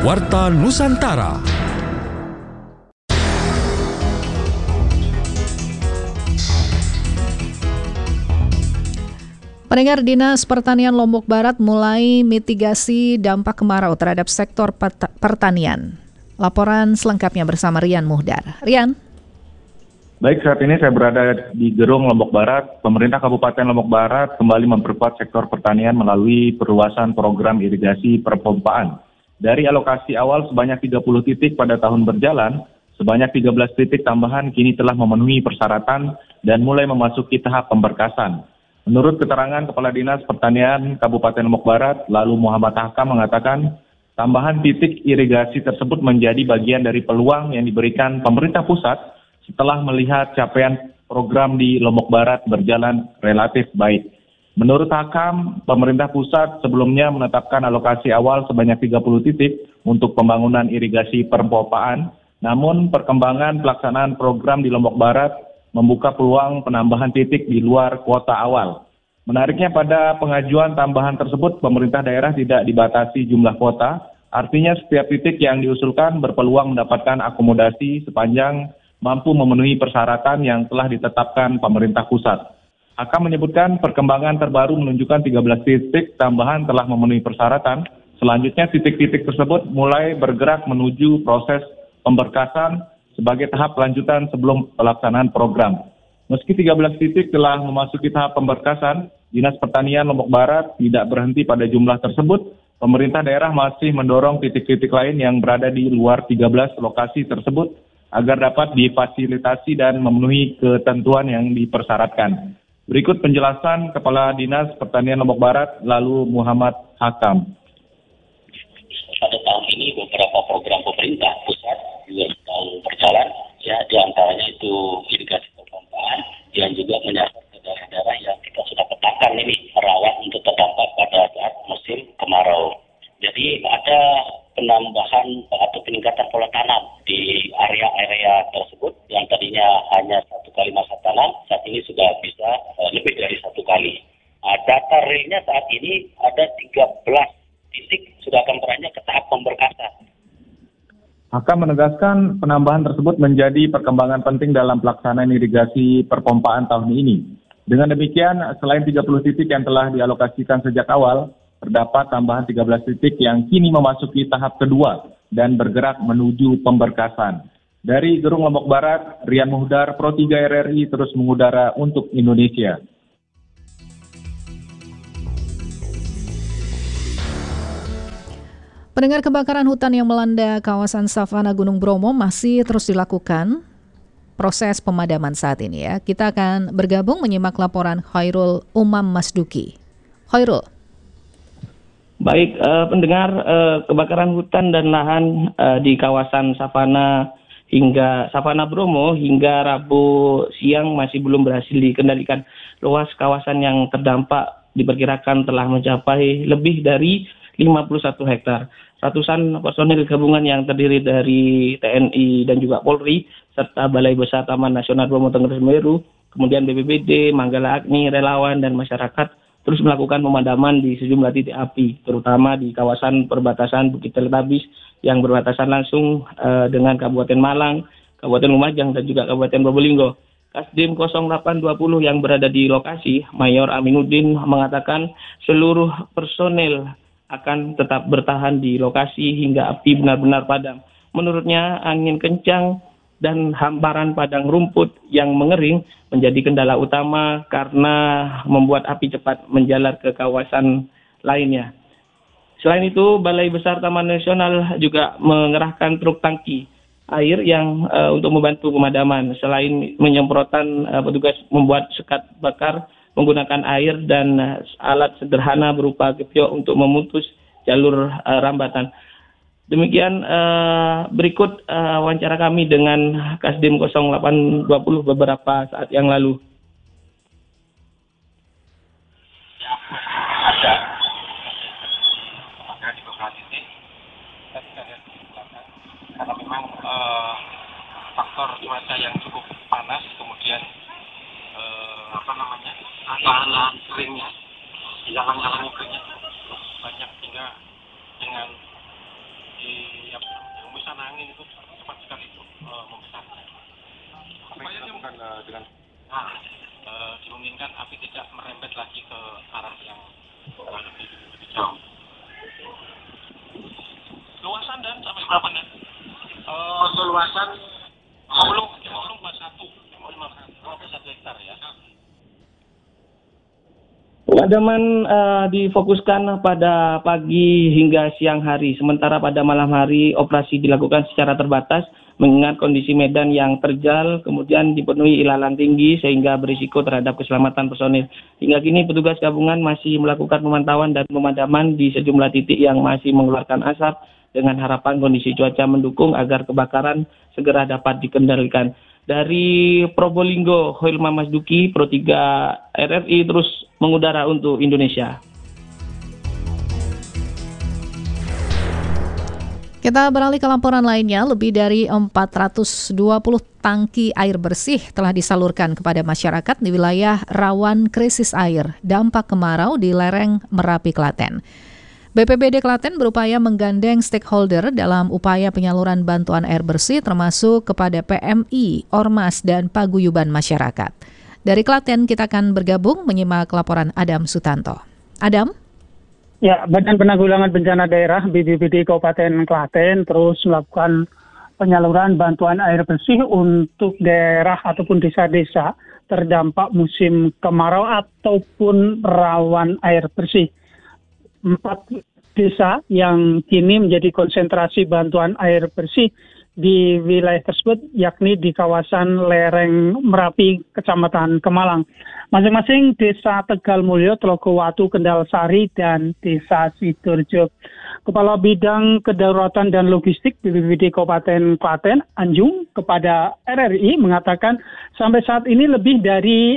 Warta Nusantara. Pendengar, Dinas Pertanian Lombok Barat mulai mitigasi dampak kemarau terhadap sektor pertanian. Laporan selengkapnya bersama Rian Muhdar. Rian. Baik, saat ini saya berada di Gerung, Lombok Barat. Pemerintah Kabupaten Lombok Barat kembali memperkuat sektor pertanian melalui perluasan program irigasi perpompaan. Dari alokasi awal sebanyak 30 titik pada tahun berjalan, sebanyak 13 titik tambahan kini telah memenuhi persyaratan dan mulai memasuki tahap pemberkasan. Menurut keterangan Kepala Dinas Pertanian Kabupaten Lombok Barat, lalu Muhammad Hakam mengatakan, tambahan titik irigasi tersebut menjadi bagian dari peluang yang diberikan pemerintah pusat setelah melihat capaian program di Lombok Barat berjalan relatif baik. Menurut Hakam, pemerintah pusat sebelumnya menetapkan alokasi awal sebanyak 30 titik untuk pembangunan irigasi perpompaan, namun perkembangan pelaksanaan program di Lombok Barat membuka peluang penambahan titik di luar kuota awal. Menariknya pada pengajuan tambahan tersebut, pemerintah daerah tidak dibatasi jumlah kuota, artinya setiap titik yang diusulkan berpeluang mendapatkan akomodasi sepanjang mampu memenuhi persyaratan yang telah ditetapkan pemerintah pusat. Hakam menyebutkan perkembangan terbaru menunjukkan 13 titik tambahan telah memenuhi persyaratan. Selanjutnya titik-titik tersebut mulai bergerak menuju proses pemberkasan sebagai tahap lanjutan sebelum pelaksanaan program. Meski 13 titik telah memasuki tahap pemberkasan, Dinas Pertanian Lombok Barat tidak berhenti pada jumlah tersebut. Pemerintah daerah masih mendorong titik-titik lain yang berada di luar 13 lokasi tersebut agar dapat difasilitasi dan memenuhi ketentuan yang dipersyaratkan. Berikut penjelasan Kepala Dinas Pertanian Lombok Barat, lalu Muhammad Hakam. Pada tahun ini beberapa program pemerintah pusat juga sedang berjalan, ya, diantaranya itu irigasi perpompaan yang juga menyasar ke daerah-daerah yang kita sudah petakan ini rawan untuk terdampak pada saat musim kemarau. Jadi ada penambahan atau peningkatan pola tanam di area-area tersebut yang tadinya hanya 1 kali masa tanam, saat ini sudah bisa lebih dari 1 kali. Data realnya saat ini ada 13 titik sudah akan beranjak ke tahap pemberkasan. Hakam menegaskan penambahan tersebut menjadi perkembangan penting dalam pelaksanaan irigasi perpompaan tahun ini. Dengan demikian, selain 30 titik yang telah dialokasikan sejak awal, terdapat tambahan 13 titik yang kini memasuki tahap kedua dan bergerak menuju pemberkasan. Dari Gerung Lombok Barat, Rian Muhdar, Pro 3 RRI terus mengudara untuk Indonesia. Pendengar, kebakaran hutan yang melanda kawasan savana Gunung Bromo masih terus dilakukan proses pemadaman saat ini, ya. Kita akan bergabung menyimak laporan Khairul Umam Masduki. Khairul. Baik, pendengar, kebakaran hutan dan lahan di kawasan savana Bromo hingga Rabu siang masih belum berhasil dikendalikan. Luas kawasan yang terdampak diperkirakan telah mencapai lebih dari 51 hektar. Ratusan personil gabungan yang terdiri dari TNI dan juga Polri, serta Balai Besar Taman Nasional Bromo Tengger Semeru, kemudian BPBD, Manggala Agni, relawan, dan masyarakat terus melakukan pemadaman di sejumlah titik api, terutama di kawasan perbatasan Bukit Teletabis yang berbatasan langsung dengan Kabupaten Malang, Kabupaten Lumajang, dan juga Kabupaten Probolinggo. Kasdim 0820 yang berada di lokasi, Mayor Aminuddin, mengatakan seluruh personel akan tetap bertahan di lokasi hingga api benar-benar padam. Menurutnya, angin kencang dan hamparan padang rumput yang mengering menjadi kendala utama karena membuat api cepat menjalar ke kawasan lainnya. Selain itu, Balai Besar Taman Nasional juga mengerahkan truk tangki air yang untuk membantu pemadaman. Selain penyemprotan, petugas membuat sekat bakar menggunakan air dan alat sederhana berupa gebyok untuk memutus jalur rambatan. Demikian berikut wawancara kami dengan Kasdim 0820 beberapa saat yang lalu. Ada di beberapa titik, kita lihat di belakang, karena memang faktor cuaca yang cukup panas, kemudian lahan-lahan keringnya, jalan-jalan keringnya cukup banyak, sehingga dengan di angin itu cepat sekali itu membesar. Supaya bukan dengan dimungkinkan api tidak merembet lagi ke arah yang lebih jauh. Luasan dan sampai berapa nih? Luasan belum 51 hektar ya. Pemadaman difokuskan pada pagi hingga siang hari, sementara pada malam hari operasi dilakukan secara terbatas mengingat kondisi medan yang terjal, kemudian dipenuhi ilalang tinggi sehingga berisiko terhadap keselamatan personil. Hingga kini petugas gabungan masih melakukan pemantauan dan pemadaman di sejumlah titik yang masih mengeluarkan asap dengan harapan kondisi cuaca mendukung agar kebakaran segera dapat dikendalikan. Dari Probolinggo, Hoilma Masduki, Pro 3 RRI terus mengudara untuk Indonesia. Kita beralih ke laporan lainnya, lebih dari 420 tangki air bersih telah disalurkan kepada masyarakat di wilayah rawan krisis air dampak kemarau di lereng Merapi, Klaten. BPBD Klaten berupaya menggandeng stakeholder dalam upaya penyaluran bantuan air bersih termasuk kepada PMI, Ormas, dan paguyuban masyarakat. Dari Klaten kita akan bergabung menyimak laporan Adam Sutanto. Adam? Ya, Badan Penanggulangan Bencana Daerah BPBD Kabupaten Klaten terus melakukan penyaluran bantuan air bersih untuk daerah ataupun desa-desa terdampak musim kemarau ataupun rawan air bersih. 4 desa yang kini menjadi konsentrasi bantuan air bersih di wilayah tersebut, yakni di kawasan lereng Merapi, Kecamatan Kemalang. Masing-masing Desa Tegal Mulyo, Tlogowatu, Kendal Sari, dan Desa Sidoarjo. Kepala Bidang Kedaruratan dan Logistik BPBD Kabupaten Klaten, Anjung, kepada RRI mengatakan sampai saat ini lebih dari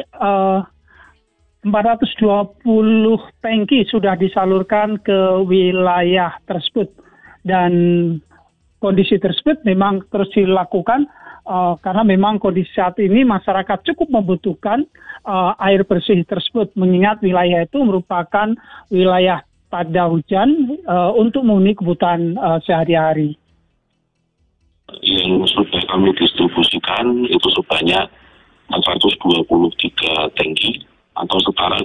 420 tangki sudah disalurkan ke wilayah tersebut. Dan kondisi tersebut memang terus dilakukan karena memang kondisi saat ini masyarakat cukup membutuhkan air bersih tersebut, mengingat wilayah itu merupakan wilayah pada hujan untuk memenuhi kebutuhan sehari-hari. Yang sudah kami distribusikan itu sebanyak 423 tangki atau setara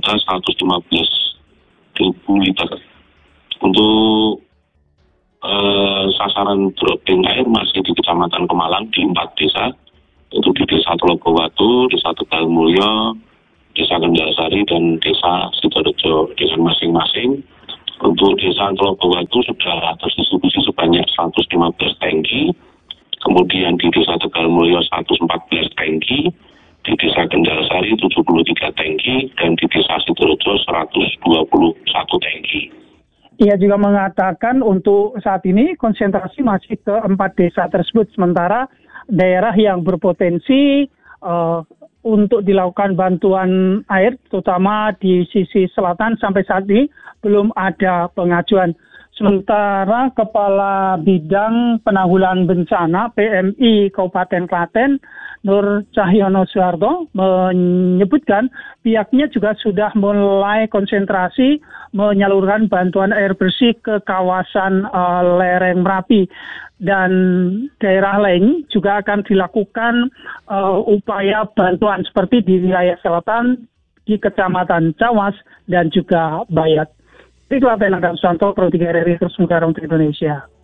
2.115.000 liter. Untuk sasaran dropping air masih di Kecamatan Kemalang di 4 desa, itu di Desa Tlogowatu, Desa Tegal Mulyo, Desa Kendal Sari, dan Desa Sidoarjo dengan masing-masing. Untuk Desa Tlogowatu sudah terdistribusi sebanyak 115 tangki, kemudian di Desa Tegal Mulyo 114 tangki, di Desa Kendal Sari 73 tangki, dan di Desa Sidoarjo 121 tangki. Ia juga mengatakan untuk saat ini konsentrasi masih ke 4 desa tersebut, sementara daerah yang berpotensi untuk dilakukan bantuan air, terutama di sisi selatan, sampai saat ini belum ada pengajuan. Sementara Kepala Bidang Penanggulangan Bencana PMI Kabupaten Klaten, Nur Cahyono Suharto, menyebutkan pihaknya juga sudah mulai konsentrasi menyalurkan bantuan air bersih ke kawasan lereng Merapi. Dan daerah lain juga akan dilakukan upaya bantuan seperti di wilayah selatan, di Kecamatan Cawas, dan juga Bayat. Di Klaten, Adam Sutanto, Pro 3 RRI, terus menggarong untuk Indonesia.